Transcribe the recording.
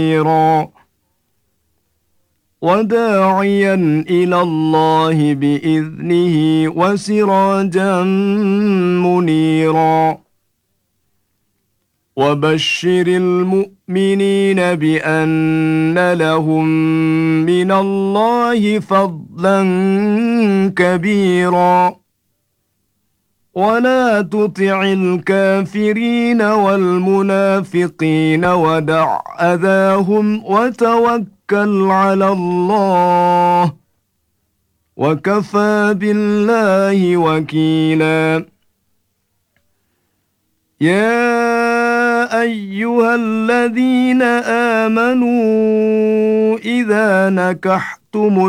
وداعيا إلى الله بإذنه وسراجا منيرا وبشر المؤمنين بأن لهم من الله فضلا كبيرا ولا تطع الكافرين والمنافقين ودع أذاهم وتوكل على الله وكفى بالله وكيلا يا أيها الذين آمنوا إذا نكحتم